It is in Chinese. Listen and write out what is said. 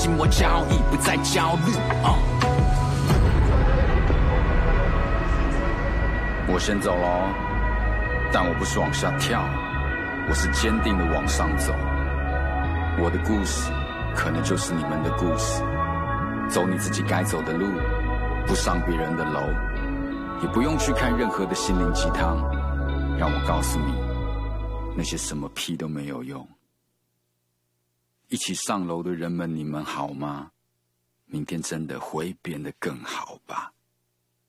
静默交易，不再焦虑。 我先走咯，但我不是往下跳，我是坚定的往上走。我的故事可能就是你们的故事，走你自己该走的路，不上别人的楼，也不用去看任何的心灵鸡汤，让我告诉你，那些什么屁都没有用。一起上楼的人们，你们好吗？明天真的会变得更好吧。